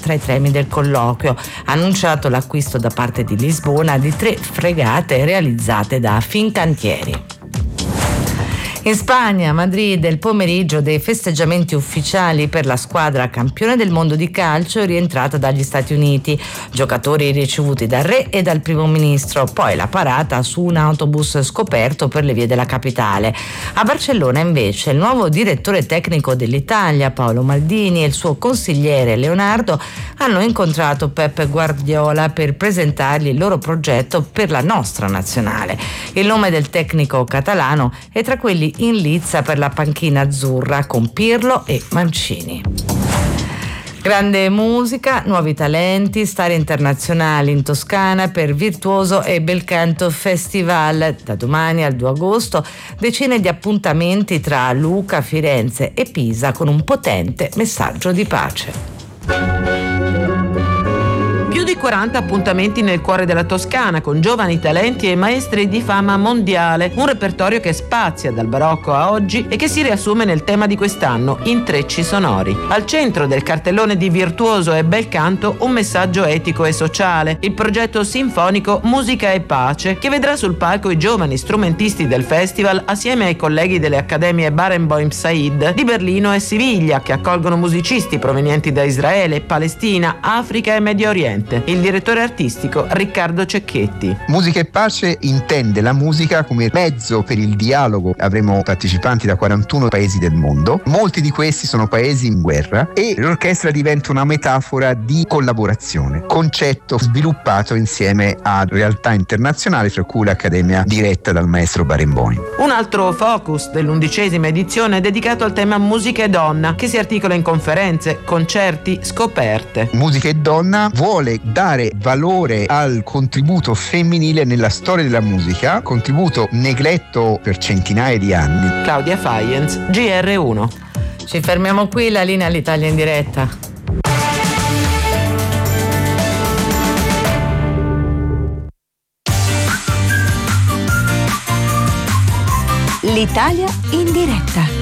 tra i temi del colloquio. Ha annunciato l'acquisto da parte di Lisbona di 3 fregate realizzate da Fincantieri. In Spagna, a Madrid, il pomeriggio dei festeggiamenti ufficiali per la squadra campione del mondo di calcio rientrata dagli Stati Uniti. Giocatori ricevuti dal re e dal primo ministro, poi la parata su un autobus scoperto per le vie della capitale. A Barcellona, invece, il nuovo direttore tecnico dell'Italia, Paolo Maldini, e il suo consigliere Leonardo hanno incontrato Pep Guardiola per presentargli il loro progetto per la nostra nazionale. Il nome del tecnico catalano è tra quelli in lizza per la panchina azzurra con Pirlo e Mancini. Grande musica, nuovi talenti, star internazionali in Toscana per Virtuoso e Belcanto Festival. Da domani al 2 agosto decine di appuntamenti tra Lucca, Firenze e Pisa con un potente messaggio di pace. Più di 40 appuntamenti nel cuore della Toscana con giovani talenti e maestri di fama mondiale, un repertorio che spazia dal barocco a oggi e che si riassume nel tema di quest'anno, intrecci sonori. Al centro del cartellone di Virtuoso e Belcanto un messaggio etico e sociale, il progetto sinfonico Musica e Pace, che vedrà sul palco i giovani strumentisti del festival assieme ai colleghi delle accademie Barenboim Said di Berlino e Siviglia, che accolgono musicisti provenienti da Israele, Palestina, Africa e Medio Oriente. Il direttore artistico Riccardo Cecchetti. Musica e Pace intende la musica come mezzo per il dialogo. Avremo partecipanti da 41 paesi del mondo, molti di questi sono paesi in guerra, e l'orchestra diventa una metafora di collaborazione, concetto sviluppato insieme a realtà internazionali, tra cui l'Accademia diretta dal maestro Barenboim. Un altro focus dell'11ª edizione è dedicato al tema musica e donna, che si articola in conferenze, concerti, scoperte. Musica e donna vuole dare valore al contributo femminile nella storia della musica, contributo negletto per centinaia di anni. Claudia Faienz, GR1. Ci fermiamo qui, la linea all'Italia in diretta. L'Italia in diretta.